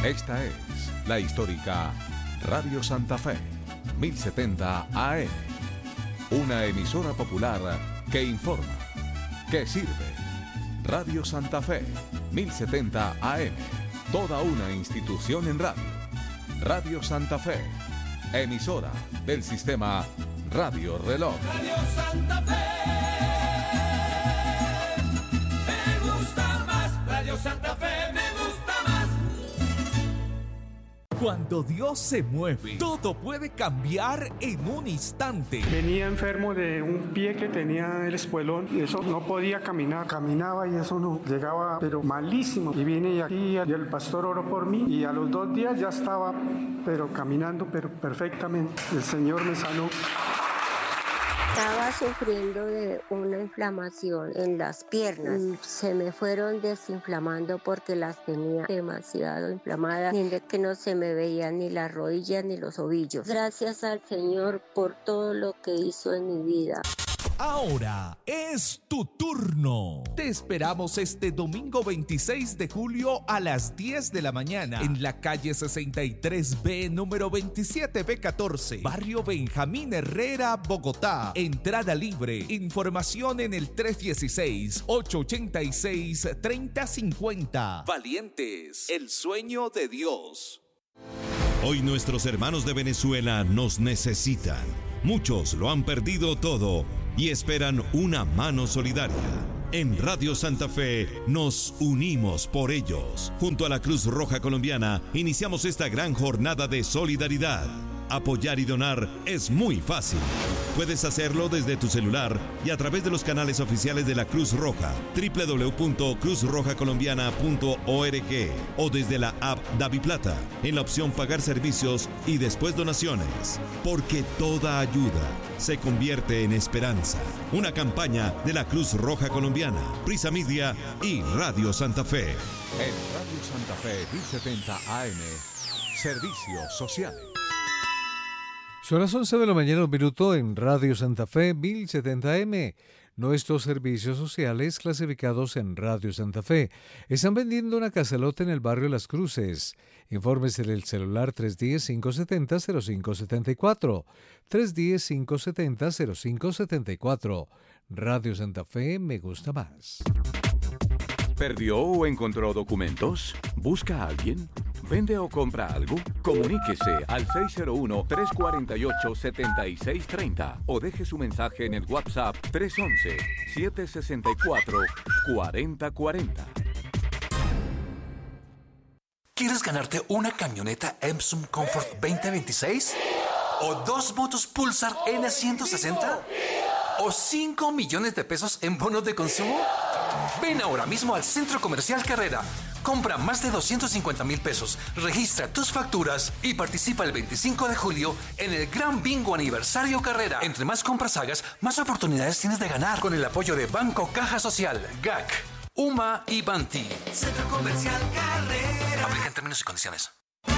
Esta es la histórica Radio Santa Fe, 1070 AM. Una emisora popular que informa, que sirve. Radio Santa Fe, 1070 AM. Toda una institución en radio. Radio Santa Fe, emisora del sistema Radio Reloj. Radio Santa Fe, me gusta más. Radio Santa Fe, me gusta más. Cuando Dios se mueve, todo puede cambiar en un instante. Venía enfermo de un pie que tenía el espuelón y eso no podía caminar. Caminaba y eso no llegaba, pero malísimo. Y vine aquí y el pastor oró por mí y a los 2 días ya estaba, pero caminando, pero perfectamente. El Señor me sanó. Estaba sufriendo de una inflamación en las piernas. Se me fueron desinflamando porque las tenía demasiado inflamadas, de que no se me veían ni las rodillas ni los ovillos. Gracias al Señor por todo lo que hizo en mi vida. Ahora es tu turno. Te esperamos este domingo 26 de julio a las 10 de la mañana en la calle 63B, número 27B14, barrio Benjamín Herrera, Bogotá. Entrada libre. Información en el 316-886-3050. Valientes, el sueño de Dios. Hoy nuestros hermanos de Venezuela nos necesitan. Muchos lo han perdido todo y esperan una mano solidaria. En Radio Santa Fe nos unimos por ellos. Junto a la Cruz Roja Colombiana iniciamos esta gran jornada de solidaridad. Apoyar y donar es muy fácil. Puedes hacerlo desde tu celular y a través de los canales oficiales de la Cruz Roja, www.cruzrojacolombiana.org, o desde la app DaviPlata, en la opción Pagar Servicios y después Donaciones. Porque toda ayuda se convierte en esperanza. Una campaña de la Cruz Roja Colombiana, Prisa Media y Radio Santa Fe. En Radio Santa Fe, 1070 AM, Servicios Sociales. Son las 11 de la mañana, un minuto en Radio Santa Fe, 1070M. Nuestros servicios sociales clasificados en Radio Santa Fe están vendiendo una casa lote en el barrio Las Cruces. Infórmese en el celular 310-570-0574. 310-570-0574. Radio Santa Fe, me gusta más. ¿Perdió o encontró documentos? ¿Busca a alguien? ¿Vende o compra algo? Comuníquese al 601-348-7630 o deje su mensaje en el WhatsApp 311-764-4040. ¿Quieres ganarte una camioneta Epson Comfort 2026? ¿O 2 motos Pulsar N160? ¿O 5 millones de pesos en bonos de consumo? Ven ahora mismo al Centro Comercial Carrera. Compra más de 250,000 pesos, registra tus facturas y participa el 25 de julio en el Gran Bingo Aniversario Carrera. Entre más compras hagas, más oportunidades tienes de ganar, con el apoyo de Banco Caja Social, GAC, UMA y Banti. Centro Comercial Carrera. Aplican términos y condiciones.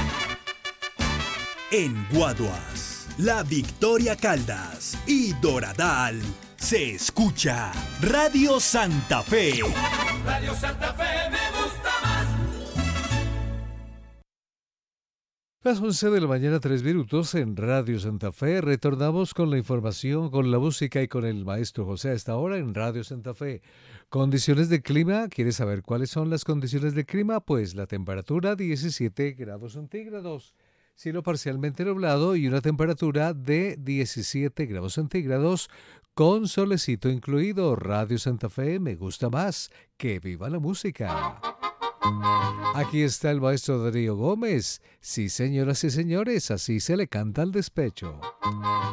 En Guaduas, La Victoria Caldas y Doradal se escucha Radio Santa Fe. Radio Santa Fe, me gusta más. Las 11 de la mañana, 3 minutos en Radio Santa Fe. Retornamos con la información, con la música y con el maestro José a esta hora en Radio Santa Fe. Condiciones de clima. ¿Quieres saber cuáles son las condiciones de clima? Pues la temperatura 17 grados centígrados. Cielo parcialmente nublado y una temperatura de 17 grados centígrados con solecito incluido. Radio Santa Fe, me gusta más. ¡Que viva la música! Aquí está el maestro Darío Gómez. Sí, señoras y señores, así se le canta al despecho.